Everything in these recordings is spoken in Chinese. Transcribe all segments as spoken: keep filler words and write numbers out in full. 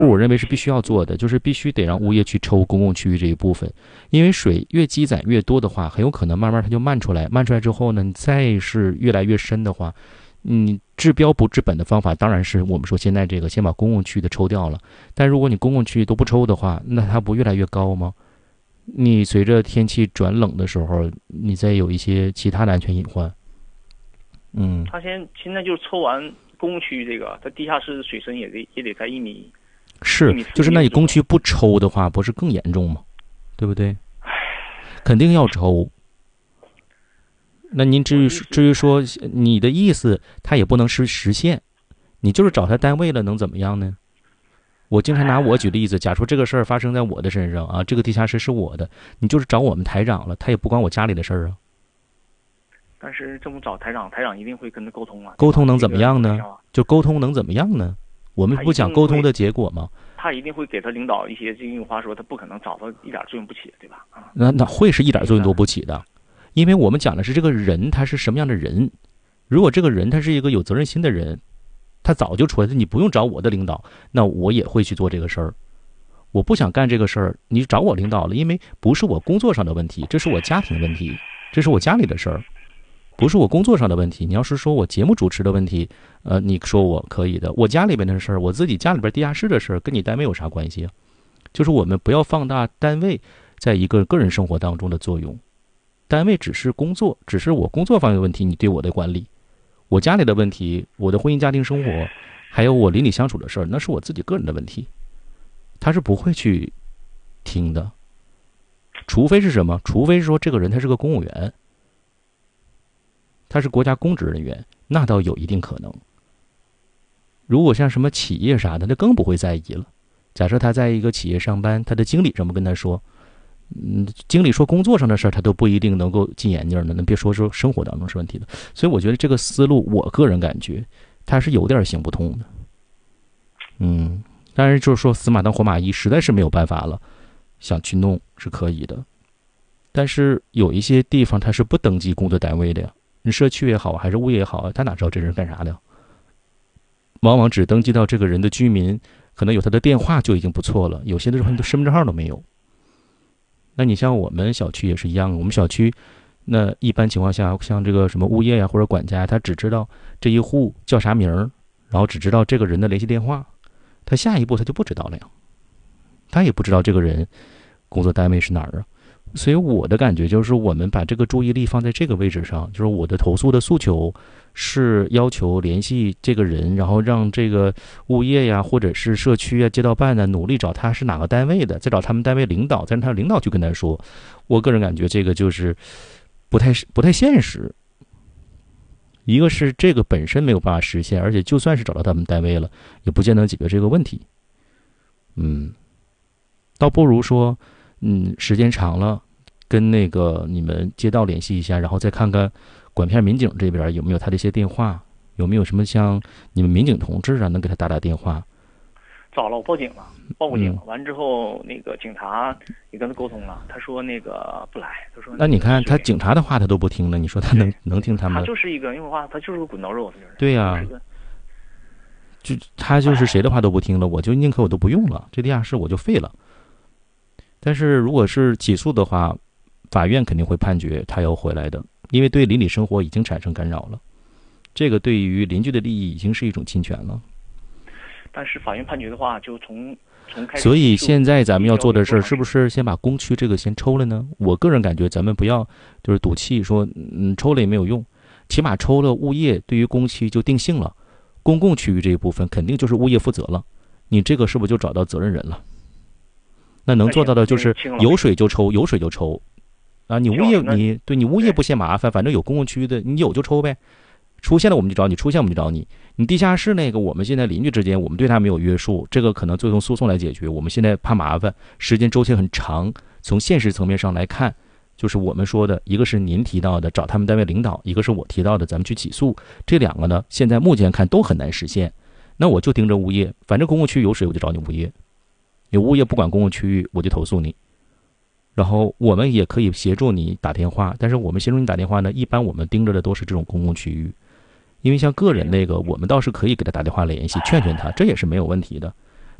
我认为是必须要做的，就是必须得让物业去抽公共区域这一部分，因为水越积攒越多的话，很有可能慢慢它就漫出来，漫出来之后呢，你再是越来越深的话，嗯，治标不治本的方法当然是我们说现在这个先把公共区域的抽掉了，但如果你公共区域都不抽的话，那它不越来越高吗？你随着天气转冷的时候，你再有一些其他的安全隐患。嗯， 他现现在就是抽完公共区域这个，它地下室水深也得也得在一米。 是，就是那你公区不抽的话，不是更严重吗？对不对？肯定要抽。那您至于至于说你的意思，他也不能实实现，你就是找他单位了，能怎么样呢？我经常拿我举例子，假如这个事儿发生在我的身上啊，这个地下室是我的，你就是找我们台长了，他也不管我家里的事儿啊。 但是这么找台长，台长一定会跟他沟通啊。 沟通能怎么样呢？就沟通能怎么样呢？我们不讲沟通的结果吗？ 他一定会给他领导一些这句话说，他不可能找到一点作用不起，对吧？啊， 那那会是一点作用都不起的，因为我们讲的是这个人他是什么样的人。如果这个人他是一个有责任心的人，他早就出来了，你不用找我的领导，那我也会去做这个事儿。我不想干这个事儿，你找我领导了，因为不是我工作上的问题，这是我家庭问题，这是我家里的事儿。不是我工作上的问题，你要是说我节目主持的问题，呃，你说我可以的。我家里边的事儿，我自己家里边地下室的事儿，跟你单位有啥关系啊？就是我们不要放大单位在一个个人生活当中的作用。单位只是工作，只是我工作方面的问题，你对我的管理。我家里的问题，我的婚姻家庭生活，还有我邻里相处的事儿，那是我自己个人的问题，他是不会去听的。除非是什么？除非是说这个人他是个公务员。他是国家公职人员，那倒有一定可能。如果像什么企业啥的，那更不会在意了。假设他在一个企业上班，他的经理这么跟他说，嗯，经理说工作上的事儿，他都不一定能够进眼镜的，那别说说生活当中是问题的。所以我觉得这个思路，我个人感觉他是有点行不通的。嗯，当然就是说死马当活马医，实在是没有办法了，想去弄是可以的。但是有一些地方他是不登记工作单位的呀。你社区也好，还是物业也好，他哪知道这人干啥的？往往只登记到这个人的居民，可能有他的电话就已经不错了。有些的时候，你的身份证号都没有。那你像我们小区也是一样，我们小区那一般情况下，像这个什么物业呀、啊、或者管家，他只知道这一户叫啥名儿，然后只知道这个人的联系电话，他下一步他就不知道了呀。他也不知道这个人工作单位是哪儿啊。所以我的感觉就是，我们把这个注意力放在这个位置上，就是我的投诉的诉求是要求联系这个人，然后让这个物业呀，或者是社区啊、街道办呢，努力找他是哪个单位的，再找他们单位领导，再让他领导去跟他说。我个人感觉这个就是不太不太现实。一个是这个本身没有办法实现，而且就算是找到他们单位了，也不见得解决这个问题。嗯，倒不如说。嗯，时间长了，跟那个你们街道联系一下，然后再看看管片民警这边有没有他的一些电话，有没有什么像你们民警同志啊，能给他打打电话。 找了，我报警了，报过警了。嗯、完之后，那个警察也跟他沟通了，他说那个不来，他说、那个。 那你看他警察的话他都不听了，你说他能能听他们？ 他就是一个，因为话他就是个滚刀肉，他就是。 对呀、啊。就他就是谁的话都不听了，我就宁可我都不用了，这地下室我就废了。但是如果是起诉的话，法院肯定会判决他要回来的，因为对邻里生活已经产生干扰了，这个对于邻居的利益已经是一种侵权了。 但是法院判决的话，就从从开始。 所以现在咱们要做的事儿，是不是先把公区这个先抽了呢？我个人感觉，咱们不要就是赌气说，嗯，抽了也没有用，起码抽了，物业对于公区就定性了，公共区域这一部分肯定就是物业负责了，你这个是不是就找到责任人了？那能做到的就是有水就抽，有水就抽，啊，你物业你对你物业不嫌麻烦，反正有公共区域的，你有就抽呗。出现了我们就找你，出现我们就找你。你地下室那个，我们现在邻居之间，我们对他没有约束，这个可能最终诉讼来解决。我们现在怕麻烦，时间周期很长。从现实层面上来看，就是我们说的，一个是您提到的找他们单位领导，一个是我提到的咱们去起诉。这两个呢，现在目前看都很难实现。那我就盯着物业，反正公共区域有水我就找你物业。有物业不管公共区域，我就投诉你。然后我们也可以协助你打电话，但是我们协助你打电话呢，一般我们盯着的都是这种公共区域，因为像个人那个，我们倒是可以给他打电话联系，劝劝他，这也是没有问题的。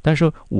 但是